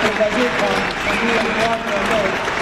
在这场成立的第二个